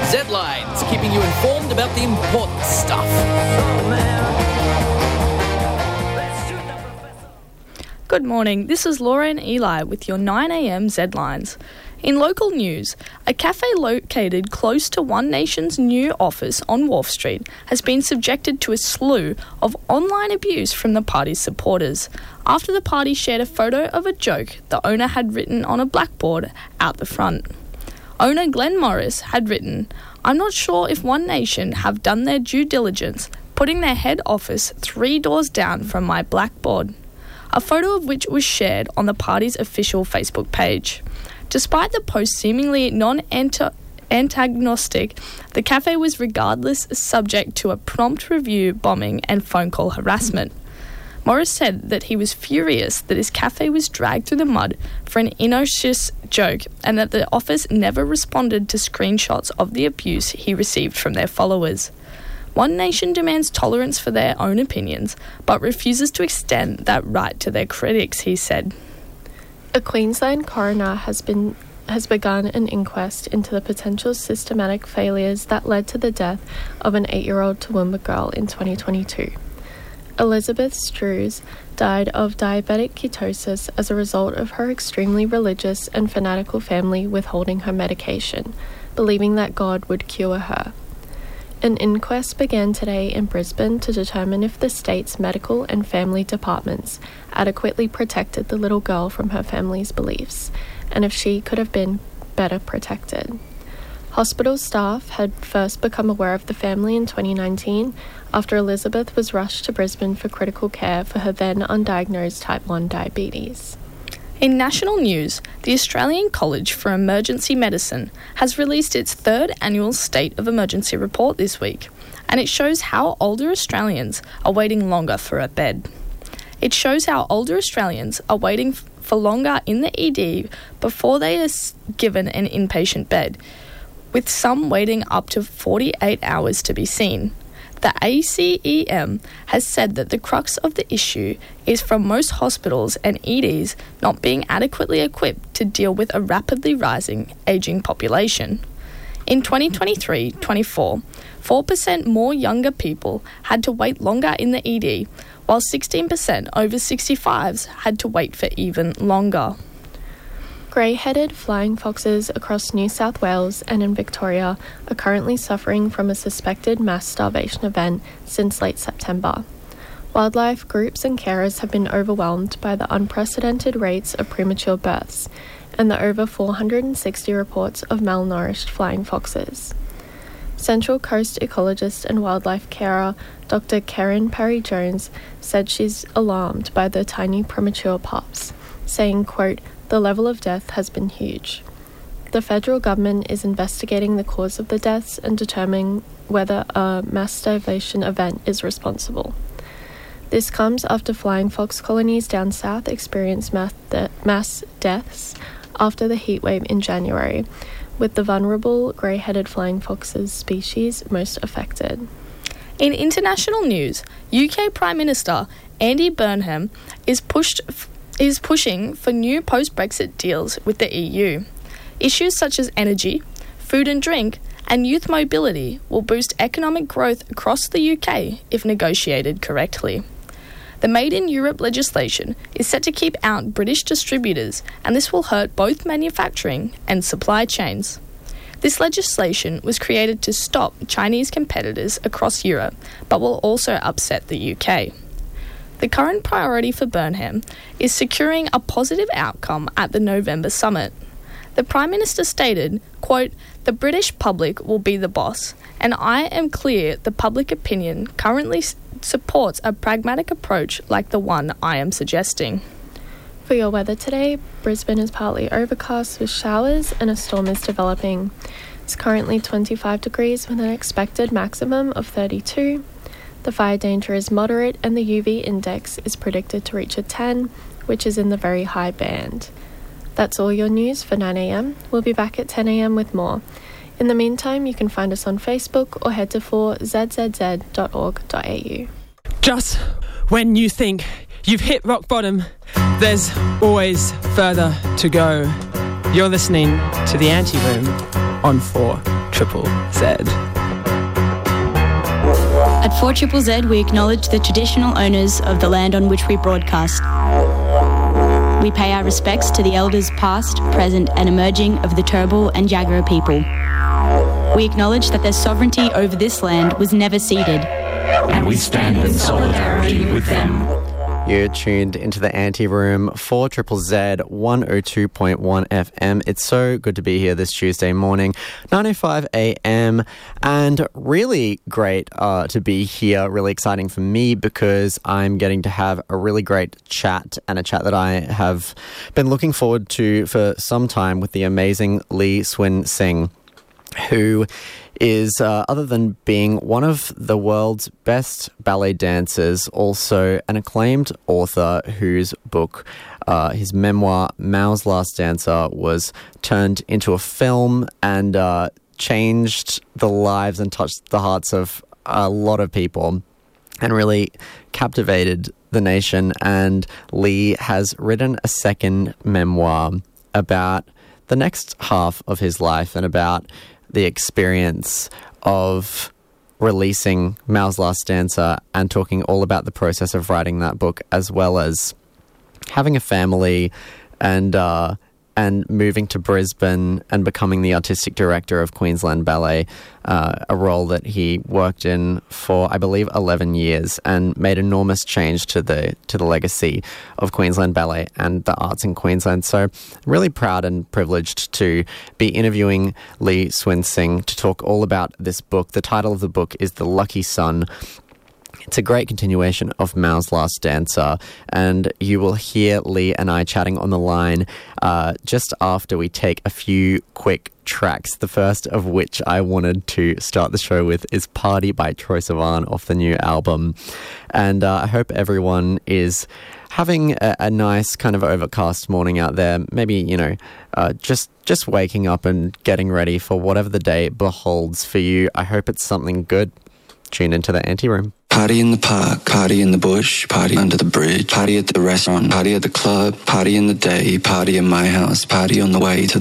Z-Lines, keeping you informed about the important stuff. Good morning, this is Laura and Eli with your 9am Z-Lines. In local news, a cafe located close to One Nation's new office on Wharf Street has been subjected to a slew of online abuse from the party's supporters, after the party shared a photo of a joke the owner had written on a blackboard out the front. Owner Glenn Morris had written, "I'm not sure if One Nation have done their due diligence, putting their head office 3 doors down from my blackboard," a photo of which was shared on the party's official Facebook page. Despite the post seemingly non-antagonistic, the cafe was regardless subject to a prompt review bombing and phone call harassment. Morris said that he was furious that his cafe was dragged through the mud for an innocuous joke and that the office never responded to screenshots of the abuse he received from their followers. One Nation demands tolerance for their own opinions, but refuses to extend that right to their critics, he said. A Queensland coroner has begun an inquest into the potential systematic failures that led to the death of an 8-year-old Toowoomba girl in 2022. Elizabeth Strews died of diabetic ketosis as a result of her extremely religious and fanatical family withholding her medication, believing that God would cure her. An inquest began today in Brisbane to determine if the state's medical and family departments adequately protected the little girl from her family's beliefs, and if she could have been better protected. Hospital staff had first become aware of the family in 2019 after Elizabeth was rushed to Brisbane for critical care for her then undiagnosed type 1 diabetes. In national news, the Australian College for Emergency Medicine has released its 3rd annual State of Emergency report this week, and it shows how older Australians are waiting longer for a bed. It shows how older Australians are waiting for longer in the ED before they are given an inpatient bed, with some waiting up to 48 hours to be seen. The ACEM has said that the crux of the issue is from most hospitals and EDs not being adequately equipped to deal with a rapidly rising ageing population. In 2023-24, 4% more younger people had to wait longer in the ED, while 16% over 65s had to wait for even longer. Grey-headed flying foxes across New South Wales and in Victoria are currently suffering from a suspected mass starvation event since late September. Wildlife groups and carers have been overwhelmed by the unprecedented rates of premature births and the over 460 reports of malnourished flying foxes. Central Coast ecologist and wildlife carer Dr. Karen Parry-Jones said she's alarmed by the tiny premature pups, saying, quote, "The level of death has been huge. The federal government is investigating the cause of the deaths and determining whether a mass starvation event is responsible." This comes after flying fox colonies down south experienced mass deaths after the heatwave in January, with the vulnerable grey-headed flying foxes species most affected. In international news, UK Prime Minister Andy Burnham is pushing for new post-Brexit deals with the EU. Issues such as energy, food and drink, and youth mobility will boost economic growth across the UK if negotiated correctly. The Made in Europe legislation is set to keep out British distributors, and this will hurt both manufacturing and supply chains. This legislation was created to stop Chinese competitors across Europe, but will also upset the UK. The current priority for Burnham is securing a positive outcome at the November summit. The Prime Minister stated, quote, "The British public will be the boss, and I am clear the public opinion currently supports a pragmatic approach like the one I am suggesting." For your weather today, Brisbane is partly overcast with showers and a storm is developing. It's currently 25 degrees with an expected maximum of 32. The fire danger is moderate and the UV index is predicted to reach a 10, which is in the very high band. That's all your news for 9am. We'll be back at 10am with more. In the meantime, you can find us on Facebook or head to 4zzz.org.au. Just when you think you've hit rock bottom, there's always further to go. You're listening to The Anteroom on 4 4ZZZ. At 4ZZZ, we acknowledge the traditional owners of the land on which we broadcast. We pay our respects to the elders past, present and emerging of the Turrbal and Jagera people. We acknowledge that their sovereignty over this land was never ceded. And we stand in solidarity with them. You're tuned into the Anti-Room, 4ZZZ 102.1 FM. It's so good to be here this Tuesday morning, 9:05 a.m. And really great to be here, really exciting for me because I'm getting to have a really great chat, and a chat that I have been looking forward to for some time with the amazing Lee Swin Singh, who is, other than being one of the world's best ballet dancers, also an acclaimed author whose book, his memoir, Mao's Last Dancer, was turned into a film and changed the lives and touched the hearts of a lot of people and really captivated the nation. And Lee has written a second memoir about the next half of his life and about the experience of releasing Mao's Last Dancer and talking all about the process of writing that book, as well as having a family and moving to Brisbane and becoming the artistic director of Queensland Ballet, a role that he worked in for, I believe, 11 years and made enormous change to the legacy of Queensland Ballet and the arts in Queensland. So really proud and privileged to be interviewing Lee Swin Singh to talk all about this book. The title of the book is The Lucky Son. It's a great continuation of Mao's Last Dancer, and you will hear Lee and I chatting on the line just after we take a few quick tracks, the first of which I wanted to start the show with is Party by Troye Sivan off the new album. And I hope everyone is having a nice kind of overcast morning out there, maybe, just waking up and getting ready for whatever the day beholds for you. I hope it's something good. Tune into the Anti-Room. Party in the park, party in the bush, party under the bridge, party at the restaurant, party at the club, party in the day, party in my house, party on the way to